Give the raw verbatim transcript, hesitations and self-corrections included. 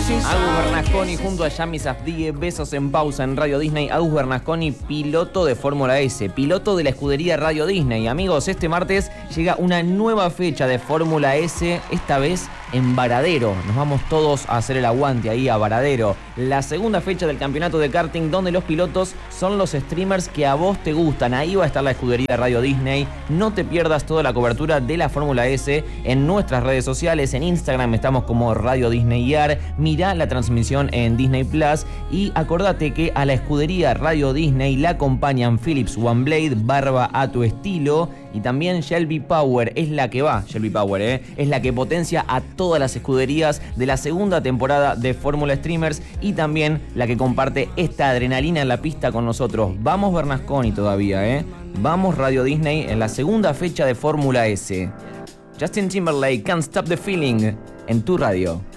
Agus Bernasconi junto a Yami Safdie, besos en pausa en Radio Disney. Agus Bernasconi, piloto de Fórmula S, piloto de la escudería Radio Disney. Amigos, este martes llega una nueva fecha de Fórmula S, esta vez en Varadero. Nos vamos todos a hacer el aguante ahí a Varadero. La segunda fecha del campeonato de karting, donde los pilotos son los streamers que a vos te gustan. Ahí va a estar la escudería de Radio Disney. No te pierdas toda la cobertura de la Fórmula S en nuestras redes sociales. En Instagram estamos como Radio Disney I A R. Mirá la transmisión en Disney Plus. Y acordate que a la escudería Radio Disney la acompañan Philips One Blade, barba a tu estilo. Y también Shelby Power, es la que va, Shelby Power, ¿eh? es la que potencia a todas las escuderías de la segunda temporada de Fórmula Streamers y también la que comparte esta adrenalina en la pista con nosotros. Vamos Bernasconi todavía, ¿eh? Vamos Radio Disney en la segunda fecha de Fórmula S. Justin Timberlake, Can't Stop the Feeling, en tu radio.